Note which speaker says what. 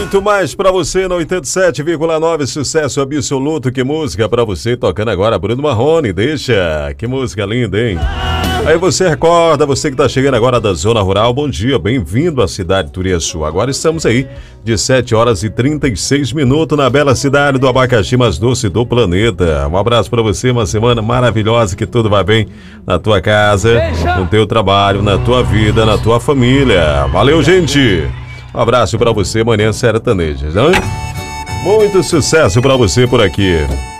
Speaker 1: Muito mais pra você no 87,9, sucesso absoluto. Que música pra você, tocando agora Bruno Marrone, deixa. Que música linda, hein? Aí você recorda, você que tá chegando agora da Zona Rural, bom dia, bem-vindo à cidade de Turiaçu. Agora estamos aí de 7 horas e 36 minutos na bela cidade do abacaxi mais doce do planeta. Um abraço pra você, uma semana maravilhosa, que tudo vai bem na tua casa, no teu trabalho, na tua vida, na tua família. Valeu, gente! Um abraço pra você, Manhã Sertaneja. Muito sucesso pra você por aqui.